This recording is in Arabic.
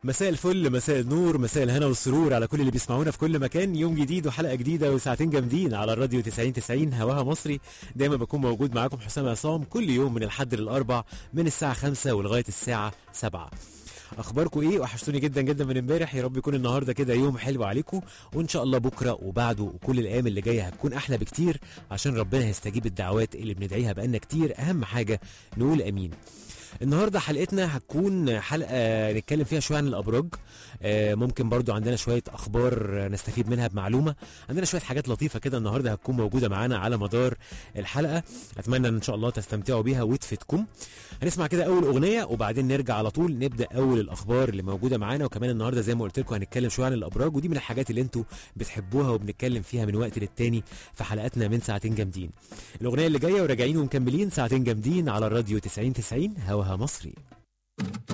مساء الفل، مساء النور، مساء الهنا والسرور على كل اللي بيسمعونا في كل مكان. يوم جديد وحلقه جديده وساعتين جامدين على الراديو 90 هواها مصري. دايما بكون موجود معاكم حسام عصام كل يوم من الحد للاربع من الساعه 5 ولغايه الساعه 7. اخباركم ايه؟ وحشتوني جدا جدا من امبارح. يا رب يكون النهارده كده يوم حلو عليكم، وان شاء الله بكره وبعده وكل الايام اللي جايه هتكون احلى بكتير، عشان ربنا هيستجيب الدعوات اللي بندعيها بقالنا كتير. اهم حاجه نقول امين. النهارده حلقتنا هتكون حلقه نتكلم فيها شويه عن الابراج. ممكن برضو عندنا شويه اخبار نستفيد منها بمعلومه. عندنا شويه حاجات لطيفه كده النهارده هتكون موجوده معانا على مدار الحلقه. اتمنى ان شاء الله تستمتعوا بيها وتفيدكم. هنسمع كده اول اغنيه وبعدين نرجع على طول نبدا اول الاخبار اللي موجوده معانا. وكمان النهارده زي ما قلت لكم هنتكلم شويه عن الابراج، ودي من الحاجات اللي انتوا بتحبوها وبنتكلم فيها من وقت للتاني في حلقاتنا من ساعتين جامدين. الاغنيه اللي جايه وراجعين ومكملين ساعتين جامدين على الراديو 90 هواها مصري.